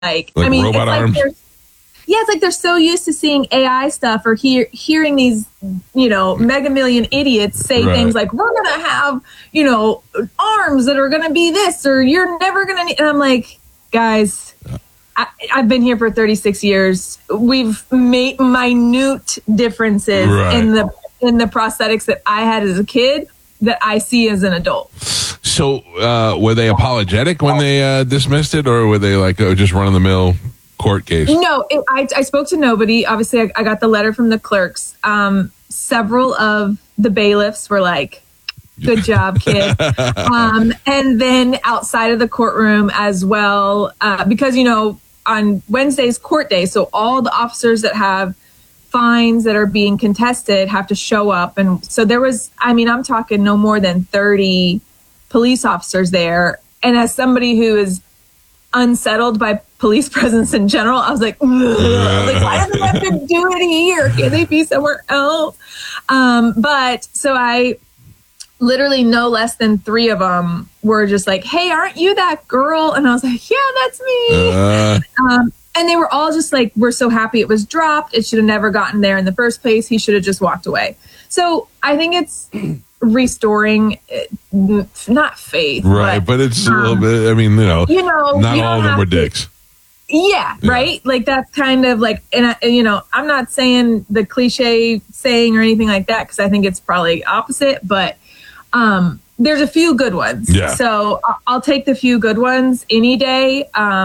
like I mean, robot arms. It's like they're so used to seeing AI stuff or hearing these, mega million idiots say things like, we're going to have, arms that are going to be this, or you're never going to need. And I'm like, guys, I've been here for 36 years. We've made minute differences in the prosthetics that I had as a kid that I see as an adult. So were they apologetic when they dismissed it, or were they like just run of the mill court case? No, I spoke to nobody. Obviously, I got the letter from the clerks. Several of the bailiffs were like, good job, kid. And then outside of the courtroom as well, because, on Wednesday's court day, so all the officers that have fines that are being contested have to show up. And so there was, I'm talking no more than 30 police officers there. And as somebody who is unsettled by police presence in general, I was like, why do they have to do it here? Can they be somewhere else? But so I literally no less than 3 of them were just like, hey, aren't you that girl? And I was like, yeah, that's me. And they were all just like, we're so happy it was dropped. It should have never gotten there in the first place. He should have just walked away. So I think it's restoring, not faith. Right, but it's a little bit, not all of them were dicks. Yeah, right? Like that's kind of like, and I'm not saying the cliche saying or anything like that, because I think it's probably opposite, but there's a few good ones. Yeah. So I'll take the few good ones any day.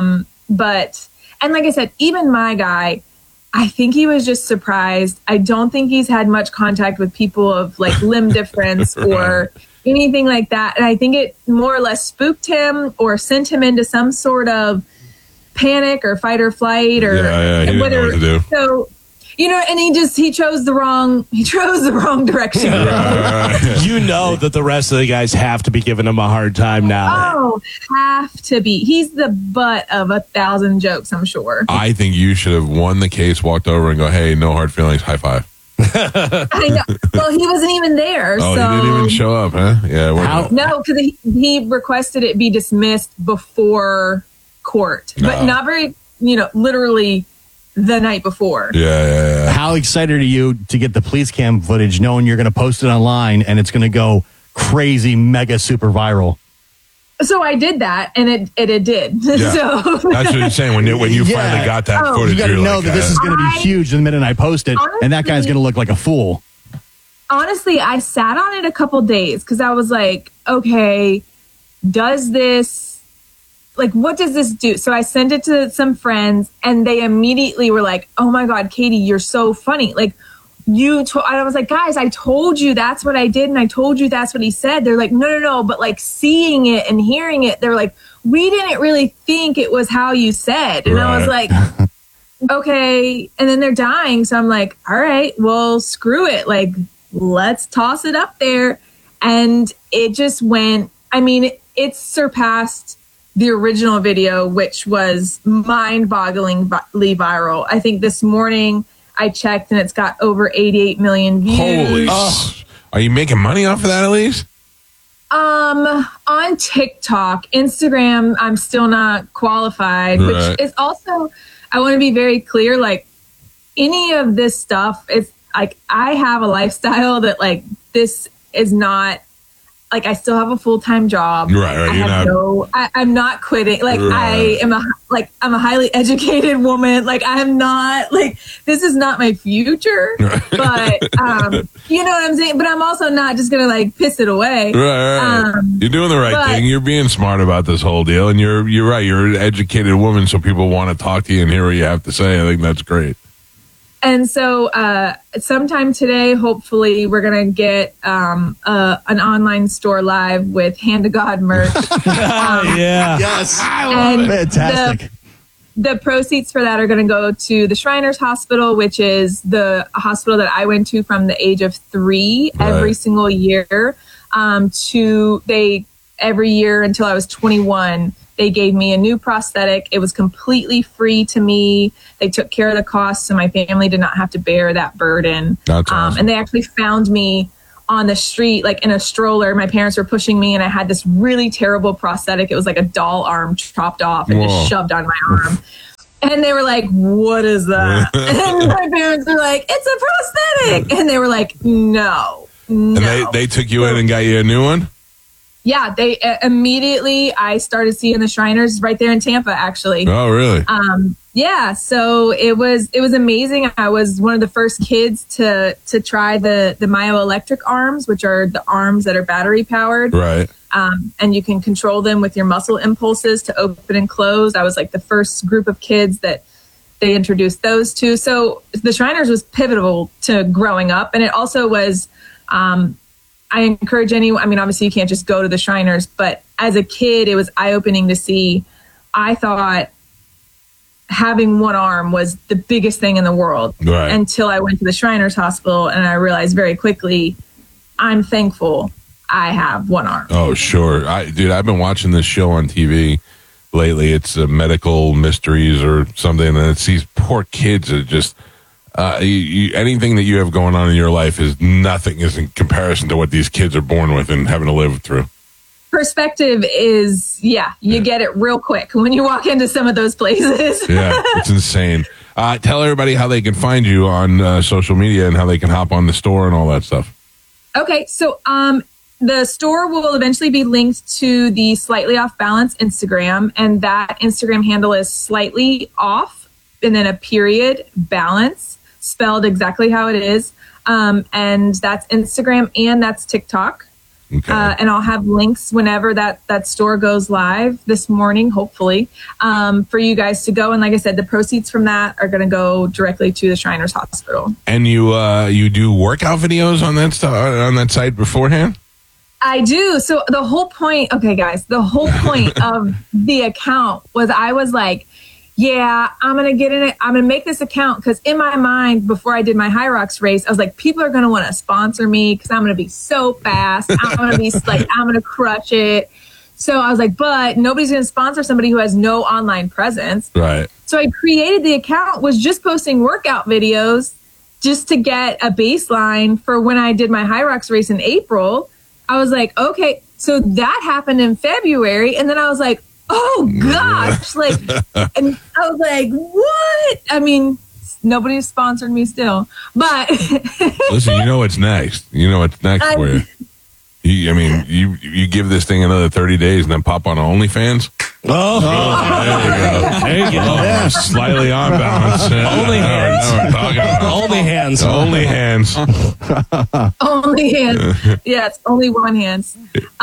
And like I said, even my guy, I think he was just surprised. I don't think he's had much contact with people of like limb difference or anything like that. And I think it more or less spooked him or sent him into some sort of panic or fight or flight or he didn't know what to do. So, and he chose the wrong direction. That the rest of the guys have to be giving him a hard time now. Oh, have to be. He's the butt of 1,000 jokes, I'm sure. I think you should have won the case, walked over and go, hey, no hard feelings, high five. I know. Well, he wasn't even there. Oh, so. He didn't even show up, huh? Yeah. No, because he requested it be dismissed before court. But not very, literally the night before. Yeah. How excited are you to get the police cam footage knowing you're going to post it online and it's going to go crazy, mega, super viral? So I did that, and it did. Yeah. So that's what you're saying. When you finally got that footage, you got to know that this is going to be huge the minute I post it, and that guy's going to look like a fool. Honestly, I sat on it a couple days because I was like, okay, what does this do? So I sent it to some friends, and they immediately were like, oh my God, Katie, you're so funny. Like, I was like, guys, I told you that's what I did, and I told you that's what he said. They're like, no. But like seeing it and hearing it, they're like, we didn't really think it was how you said. And I was like, okay. And then they're dying. So I'm like, all right, well, screw it. Like, let's toss it up there. And it just went, it surpassed the original video, which was mind-bogglingly viral. I think this morning I checked and it's got over 88 million views. Holy Are you making money off of that at least? On TikTok, Instagram, I'm still not qualified, which is also, I want to be very clear, like any of this stuff, it's like I have a lifestyle that like this is not, like I still have a full-time job. I'm not quitting. Like I'm a highly educated woman. Like I am not like, this is not my future, but you know what I'm saying? But I'm also not just going to like piss it away. Right. You're doing the right thing. You're being smart about this whole deal. And you're right. You're an educated woman. So people want to talk to you and hear what you have to say. I think that's great. And so sometime today, hopefully, we're going to get an online store live with Hand to God merch. Yes. And fantastic. The proceeds for that are going to go to the Shriners Hospital, which is the hospital that I went to from the age of 3 every single year. Every year until I was 21. They gave me a new prosthetic. It was completely free to me. They took care of the costs, so my family did not have to bear that burden. That's awesome. And they actually found me on the street, like in a stroller. My parents were pushing me, and I had this really terrible prosthetic. It was like a doll arm chopped off and just shoved on my arm. And they were like, what is that? And my parents were like, it's a prosthetic. And they were like, no. And they took you in and got you a new one? Yeah, they immediately, I started seeing the Shriners right there in Tampa, actually. Oh, really? Yeah, so it was amazing. I was one of the first kids to try the myoelectric arms, which are the arms that are battery powered. Right. And you can control them with your muscle impulses to open and close. I was like the first group of kids that they introduced those to. So the Shriners was pivotal to growing up. And it also was, I encourage anyone, I mean, obviously you can't just go to the Shriners, but as a kid, it was eye-opening to see. I thought having one arm was the biggest thing in the world until I went to the Shriners Hospital, and I realized very quickly, I'm thankful I have one arm. Oh, sure. I've been watching this show on TV lately. It's Medical Mysteries or something, and it's these poor kids that just anything that you have going on in your life is nothing is in comparison to what these kids are born with and having to live through. Perspective is, you get it real quick when you walk into some of those places. Yeah, it's insane. Tell everybody how they can find you on social media and how they can hop on the store and all that stuff. Okay, so the store will eventually be linked to the Slightly Off Balance Instagram, and that Instagram handle is slightly off and then a period balance, spelled exactly how it is. And that's Instagram and that's TikTok. Okay. And I'll have links whenever that store goes live this morning, hopefully, for you guys to go. And like I said, the proceeds from that are going to go directly to the Shriners Hospital. And you do workout videos on that site beforehand? I do. So the whole point, okay, guys, the whole point of the account was I was like, yeah, I'm going to get in it. I'm going to make this account because in my mind, before I did my High Rocks race, I was like, people are going to want to sponsor me because I'm going to be so fast. I'm going to be like, I'm going to crush it. So I was like, but nobody's going to sponsor somebody who has no online presence. Right. So I created the account, was just posting workout videos just to get a baseline for when I did my High Rocks race in April. I was like, okay, so that happened in February. And then I was like, oh gosh, like, and I was like, what? I mean, nobody's sponsored me still, but listen, you know what's next. You know what's next for you. You give this thing another 30 days and then pop on OnlyFans. Oh, there you go. Yeah. Slightly on balance. Only hands. Only hands. Only hands. Only hands. Yes, only one hands.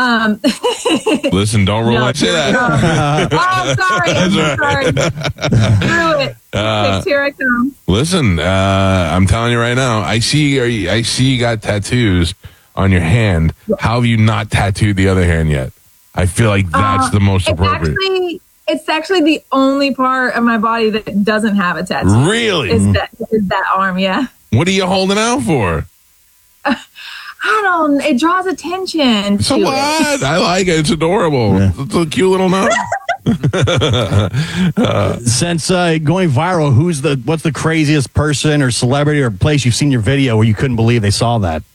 Listen, don't roll like say that. I'm sorry. Screw it. Here I come. Listen, I'm telling you right now. I see you got tattoos on your hand. How have you not tattooed the other hand yet? I feel like that's the most appropriate. It's actually the only part of my body that doesn't have a tattoo. Really? Is that arm, yeah. What are you holding out for? It draws attention. So what? I like it. It's adorable. Yeah. It's a cute little nose. Since going viral, what's the craziest person or celebrity or place you've seen your video where you couldn't believe they saw that?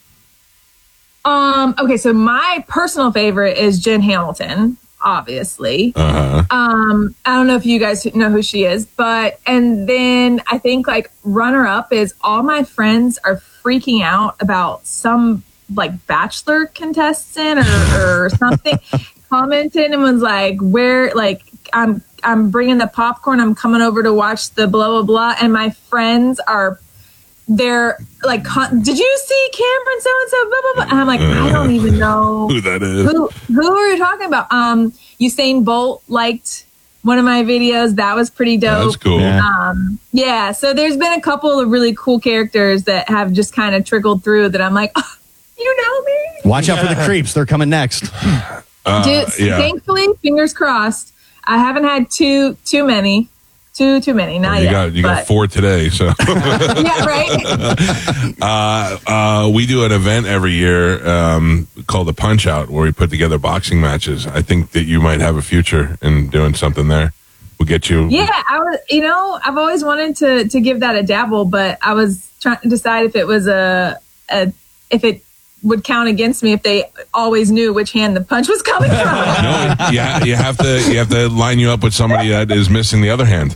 Okay, so my personal favorite is Jen Hamilton, obviously. Uh-huh. I don't know if you guys know who she is, and then I think like runner up is all my friends are freaking out about some like Bachelor contestant or something. Commented and was like, where, like, I'm bringing the popcorn. I'm coming over to watch the blah, blah, blah. And my friends they're like, did you see Cameron so-and-so, blah, blah, blah. And I'm like, I don't even know who that is. Who are you talking about? Usain Bolt liked one of my videos. That was pretty dope. That's cool. Yeah. So there's been a couple of really cool characters that have just kind of trickled through that I'm like, oh, you know me? Watch out for the creeps. They're coming next. Thankfully, fingers crossed, I haven't had too many. Too many. Not yet. You got 4 today, so. Yeah, right? We do an event every year called the Punch Out, where we put together boxing matches. I think that you might have a future in doing something there. We'll get you. Yeah, I've always wanted to give that a dabble, but I was trying to decide if it was if it would count against me if they always knew which hand the punch was coming from. No, you have to line you up with somebody that is missing the other hand.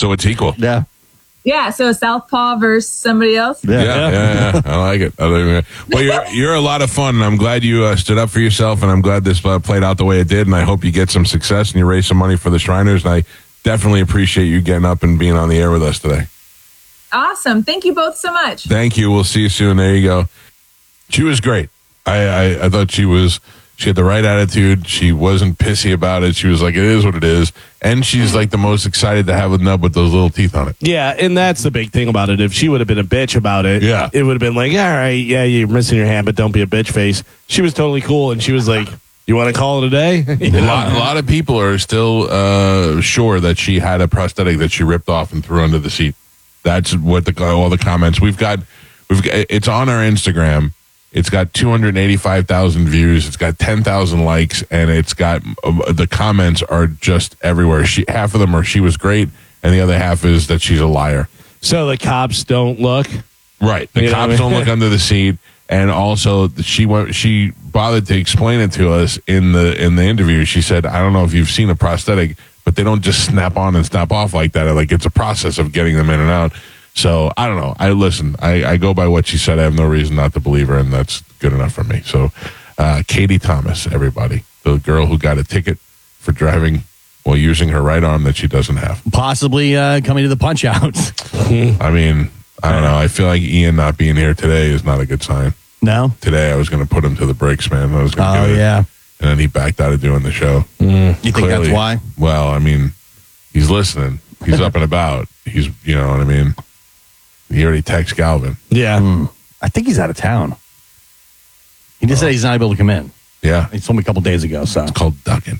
So it's equal. Yeah. Yeah, so a southpaw versus somebody else. Yeah. I like it. Well, you're a lot of fun, and I'm glad you stood up for yourself, and I'm glad this played out the way it did, and I hope you get some success and you raise some money for the Shriners, and I definitely appreciate you getting up and being on the air with us today. Awesome. Thank you both so much. Thank you. We'll see you soon. There you go. She was great. I thought she had the right attitude. She wasn't pissy about it. She was like, it is what it is. And she's like the most excited to have a nub with those little teeth on it. Yeah, and that's the big thing about it. If she would have been a bitch about it, it would have been like, all right, yeah, you're missing your hand, but don't be a bitch face. She was totally cool, and she was like, you want to call it a day? A lot of people are still sure that she had a prosthetic that she ripped off and threw under the seat. That's what all the comments we've got. It's on our Instagram. It's got 285,000 views. It's got 10,000 likes, and it's got the comments are just everywhere. Half of them are she was great, and the other half is that she's a liar. So the cops don't look. Right, the cops don't look under the seat, and also she bothered to explain it to us in the interview. She said, "I don't know if you've seen a prosthetic, but they don't just snap on and snap off like that. Like it's a process of getting them in and out." So I don't know. I go by what she said. I have no reason not to believe her, and that's good enough for me. So Katie Thomas, everybody, the girl who got a ticket for driving while using her right arm that she doesn't have. Possibly coming to the punch out. I mean, I don't know. I feel like Ian not being here today is not a good sign. No? Today I was going to put him to the brakes, man. I was going to yeah. And then he backed out of doing the show. You think that's why? Well, I mean, he's listening. He's up and about. He's, you know what I mean? He already texted Galvin. Yeah. I think he's out of town. He just said he's not able to come in. Yeah. He told me a couple days ago. So It's called ducking.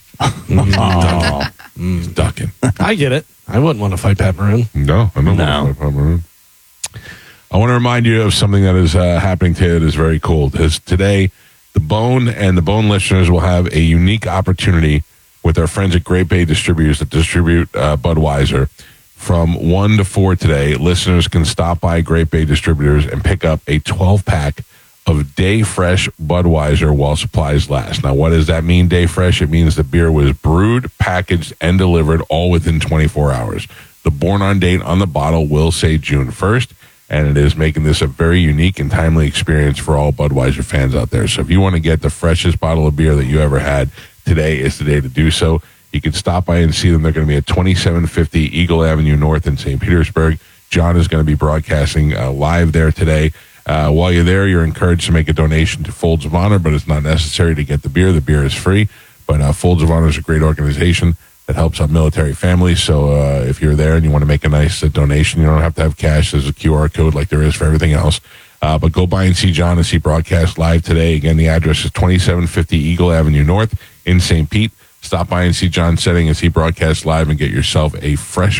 He's ducking. I get it. I wouldn't want to fight Pat Maroon. No, I don't want to fight Pat Maroon. I want to remind you of something that is happening today that is very cool. Because today, the Bone and the Bone listeners will have a unique opportunity with our friends at Great Bay Distributors that distribute Budweiser. From 1 to 4 today, listeners can stop by Great Bay Distributors and pick up a 12-pack of Day Fresh Budweiser while supplies last. Now, what does that mean, Day Fresh? It means the beer was brewed, packaged, and delivered all within 24 hours. The born-on date on the bottle will say June 1st, and it is making this a very unique and timely experience for all Budweiser fans out there. So if you want to get the freshest bottle of beer that you ever had, today is the day to do so. You can stop by and see them. They're going to be at 2750 Eagle Avenue North in St. Petersburg. John is going to be broadcasting live there today. While you're there, you're encouraged to make a donation to Folds of Honor, but it's not necessary to get the beer. The beer is free, but Folds of Honor is a great organization that helps out military families. So if you're there and you want to make a nice donation, you don't have to have cash. There's a QR code like there is for everything else. But go by and see John as he broadcasts live today. Again, the address is 2750 Eagle Avenue North in St. Pete. Stop by and see John Setting as he broadcasts live and get yourself a fresh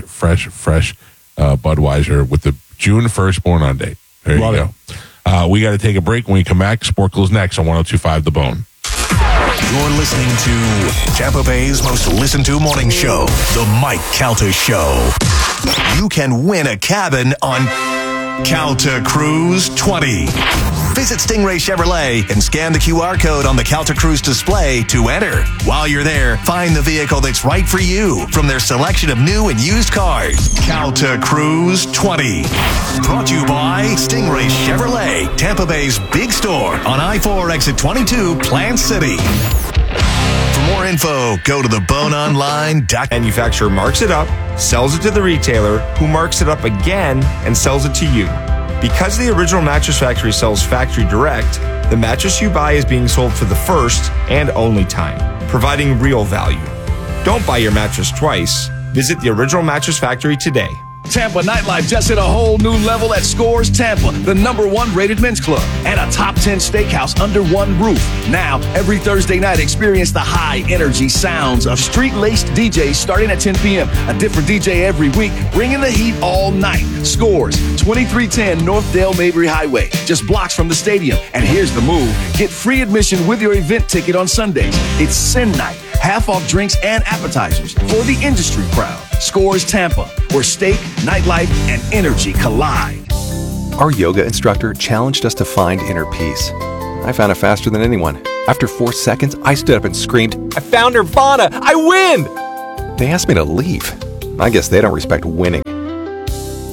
Budweiser with the June 1st born-on date. There you go. We got to take a break. When we come back, Sporkle's next on 102.5 The Bone. You're listening to Tampa Bay's most listened to morning show, The Mike Calta Show. You can win a cabin on Calta Cruise 20. Visit Stingray Chevrolet and scan the QR code on the Calta Cruise display to enter. While you're there, find the vehicle that's right for you from their selection of new and used cars. Calta Cruise 20. Brought to you by Stingray Chevrolet, Tampa Bay's big store on I-4 exit 22, Plant City. For more info, go to theboneonline.com. Manufacturer marks it up, sells it to the retailer, who marks it up again and sells it to you. Because the original Mattress Factory sells factory direct, the mattress you buy is being sold for the first and only time, providing real value. Don't buy your mattress twice. Visit the original Mattress Factory today. Tampa nightlife just hit a whole new level at Scores Tampa, the #1 rated men's club, and a top 10 steakhouse under one roof. Now, every Thursday night, experience the high-energy sounds of street-laced DJs starting at 10 p.m. A different DJ every week, bringing the heat all night. Scores, 2310 North Dale Mabry Highway, just blocks from the stadium. And here's the move. Get free admission with your event ticket on Sundays. It's Sin Night. Half off drinks and appetizers for the industry crowd. Scores Tampa, where steak, nightlife, and energy collide. Our yoga instructor challenged us to find inner peace. I found it faster than anyone. After 4 seconds, I stood up and screamed, "I found Nirvana! I win!" They asked me to leave. I guess they don't respect winning.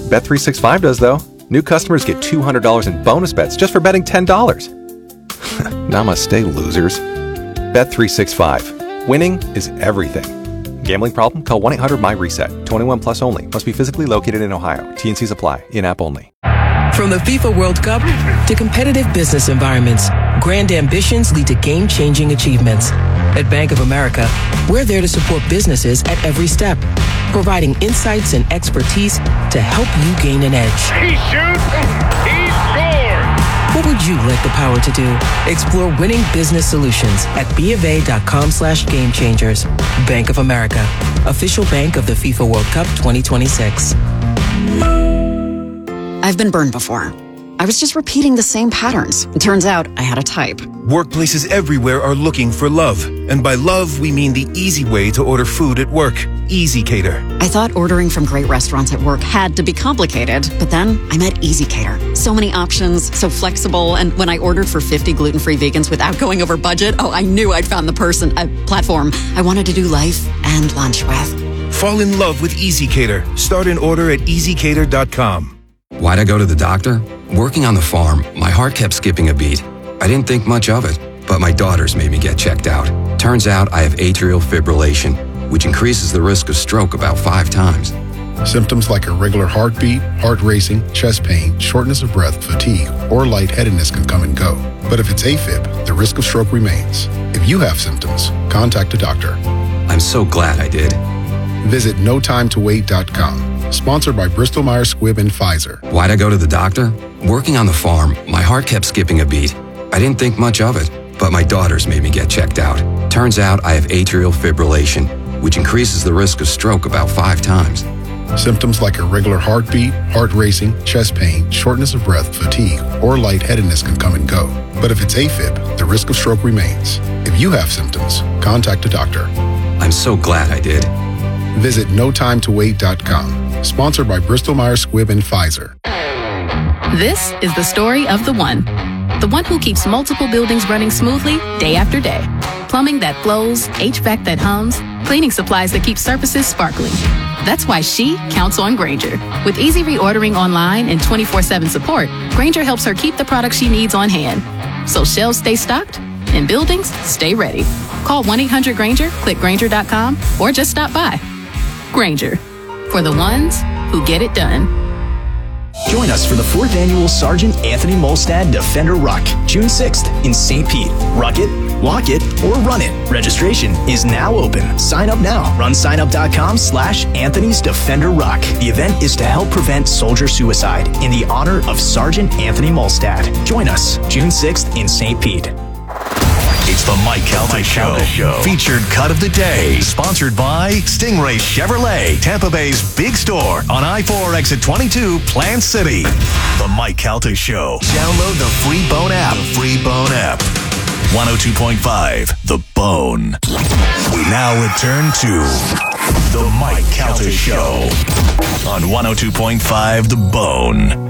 Bet365 does, though. New customers get $200 in bonus bets just for betting $10. Namaste, losers. Bet365. Winning is everything. Gambling problem? Call 1-800-MY-RESET. 21 plus only. Must be physically located in Ohio. T&Cs apply. In-app only. From the FIFA World Cup to competitive business environments, grand ambitions lead to game-changing achievements. At Bank of America, we're there to support businesses at every step, providing insights and expertise to help you gain an edge. He shoots, he scores! What would you like the power to do? Explore winning business solutions at BofA.com/gamechangers. Bank of America, official bank of the FIFA World Cup 2026. I've been burned before. I was just repeating the same patterns. It turns out I had a type. Workplaces everywhere are looking for love. And by love, we mean the easy way to order food at work. EasyCater. I thought ordering from great restaurants at work had to be complicated, but then I met EasyCater. So many options, so flexible, and when I ordered for 50 gluten-free vegans without going over budget, I knew I'd found the platform I wanted to do life and lunch with. Fall in love with EasyCater. Start an order at easycater.com. Why'd I go to the doctor? Working on the farm, my heart kept skipping a beat. I didn't think much of it, but my daughters made me get checked out. Turns out I have atrial fibrillation, which increases the risk of stroke about 5 times. Symptoms like irregular heartbeat, heart racing, chest pain, shortness of breath, fatigue, or lightheadedness can come and go. But if it's AFib, the risk of stroke remains. If you have symptoms, contact a doctor. I'm so glad I did. Visit notimetowait.com. Sponsored by Bristol Myers Squibb and Pfizer. Why'd I go to the doctor? Working on the farm, my heart kept skipping a beat. I didn't think much of it, but my daughters made me get checked out. Turns out I have atrial fibrillation, which increases the risk of stroke about 5 times. Symptoms like irregular heartbeat, heart racing, chest pain, shortness of breath, fatigue, or lightheadedness can come and go. But if it's AFib, the risk of stroke remains. If you have symptoms, contact a doctor. I'm so glad I did. Visit notimetowait.com. Sponsored by Bristol Myers Squibb and Pfizer. This is the story of the one who keeps multiple buildings running smoothly day after day. Plumbing that flows, HVAC that hums, cleaning supplies that keep surfaces sparkling. That's why she counts on Grainger. With easy reordering online and 24/7 support, Grainger helps her keep the products she needs on hand. So shelves stay stocked and buildings stay ready. Call 1-800-GRAINGER, click Grainger.com, or just stop by. Grainger, for the ones who get it done. Join us for the 4th annual Sergeant Anthony Molstad Defender Ruck, June 6th in St. Pete. Ruck it, walk it, or run it. Registration is now open. Sign up now. Run signup.com/Anthony's Defender Ruck. The event is to help prevent soldier suicide in the honor of Sergeant Anthony Molstad. Join us June 6th in St. Pete. It's the Mike Calta Show. Featured cut of the day. Sponsored by Stingray Chevrolet, Tampa Bay's big store on I-4 exit 22, Plant City. The Mike Calta Show. Download the free Bone app. 102.5, The Bone. We now return to the Mike Calta Show on 102.5, The Bone.